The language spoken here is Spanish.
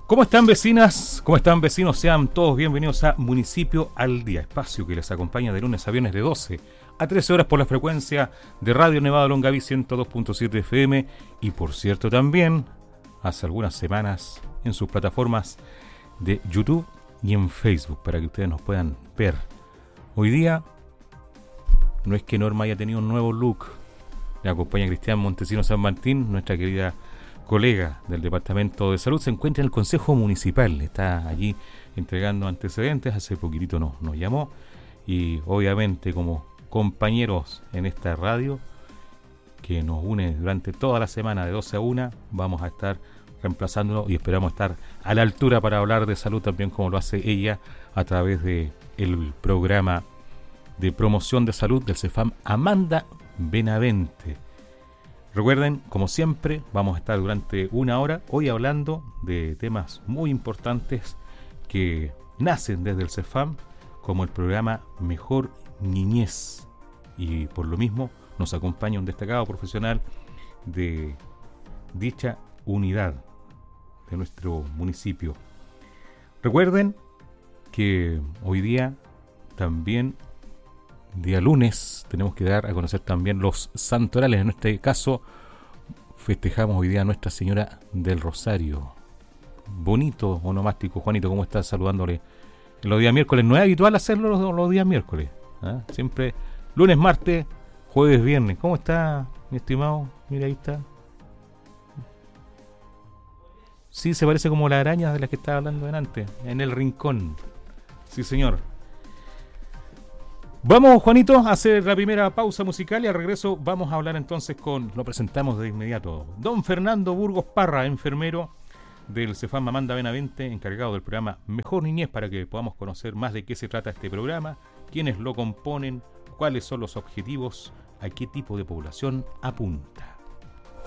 ¿Cómo están, vecinas? ¿Cómo están, vecinos? Sean todos bienvenidos a Municipio al Día, espacio que les acompaña de lunes a viernes de 12 a 13 horas por la frecuencia de Radio Nevado Longaví 102.7 FM y, por cierto, también hace algunas semanas en sus plataformas de YouTube y en Facebook para que ustedes nos puedan ver. Hoy día no es que Norma haya tenido un nuevo look. Le acompaña Cristian Montesino San Martín, nuestra querida colega del Departamento de Salud. Se encuentra en el Consejo Municipal, está allí entregando antecedentes. Hace poquitito nos llamó y obviamente como compañeros en esta radio que nos une durante toda la semana de 12 a 1, vamos a estar reemplazándolo y esperamos estar a la altura para hablar de salud también como lo hace ella a través de el programa de promoción de salud del CEFAM Amanda Benavente. Recuerden, como siempre, vamos a estar durante una hora hoy hablando de temas muy importantes que nacen desde el CEFAM, como el programa Mejor Niñez. Y por lo mismo nos acompaña un destacado profesional de dicha unidad de nuestro municipio. Recuerden que hoy día también, día lunes, tenemos que dar a conocer también los santorales. En este caso festejamos hoy día a Nuestra Señora del Rosario. Bonito onomástico. Juanito, ¿cómo estás? Saludándole en los días miércoles. No es habitual hacerlo los días miércoles, ¿eh? Siempre lunes, martes, jueves, viernes. ¿Cómo está, mi estimado? Mira, ahí está. Sí, se parece como la araña de la que estaba hablando delante, en el rincón. Sí, señor. Vamos, Juanito, a hacer la primera pausa musical y al regreso vamos a hablar entonces lo presentamos de inmediato. Don Fernando Burgos Parra, enfermero del CEFAM Amanda Benavente, encargado del programa Mejor Niñez, para que podamos conocer más de qué se trata este programa, quiénes lo componen, cuáles son los objetivos, a qué tipo de población apunta.